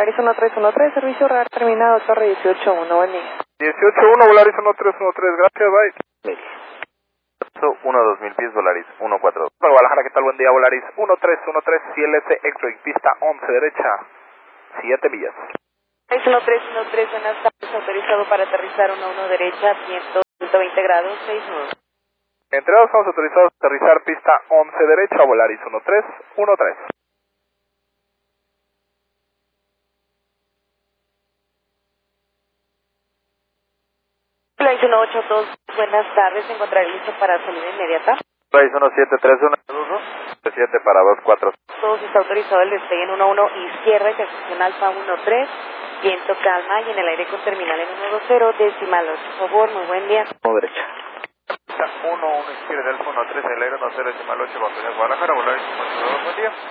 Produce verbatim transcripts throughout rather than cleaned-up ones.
Volaris uno tres uno tres, servicio radar terminado, Torre dieciocho uno, buen día. dieciocho uno, Volaris uno tres uno tres, gracias, bye. uno dos mil pies, Volaris uno cuatro dos. Para Guadalajara, ¿qué tal? Buen día, Volaris uno tres uno tres, C L S X-Ray, pista once derecha, siete millas. Volaris uno tres uno tres, buenas tardes, autorizado para aterrizar uno uno derecha, ciento veinte grados, seis nueve. Entregados, estamos autorizados a aterrizar pista once derecha, Volaris uno tres uno tres. Volaris uno ocho dos, buenas tardes, se encontrará listo para salida inmediata. Volaris uno siete tres uno, siete para dos cuatro. Todos está autorizado el despegue en uno uno izquierda, intersección alfa uno tres, viento calma y en el aire con terminal en uno dos cero, decimal ocho, por favor, muy buen día. uno derecha. uno uno izquierda, Delta uno tres, el aire uno cero, decimal ocho, Baja Guadalajara, Volaris uno ocho dos, buen día.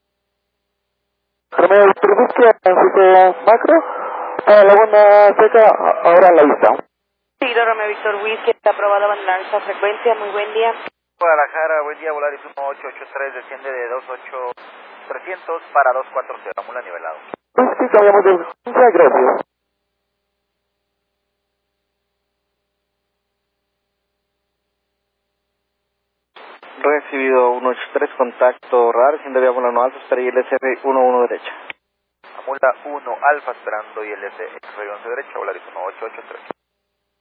Romeo Víctor Whisky, Francisco Macro, a Laguna Seca, ahora a la vista. Seguido Romeo Víctor Whisky, está aprobado abandonar esta frecuencia, muy buen día. Guadalajara, buen día, Volaris uno ocho ocho tres, desciende de dos ocho trescientos para dos cuatro cero, mula nivelado. Whisky, cambiamos de frecuencia, gracias. Recibido uno ocho tres, contacto radar, siendo vía volando alfa, espera I L S uno uno derecha. Mula uno alfa esperando I L S X-Ray once derecha, Volaris uno ocho ocho tres.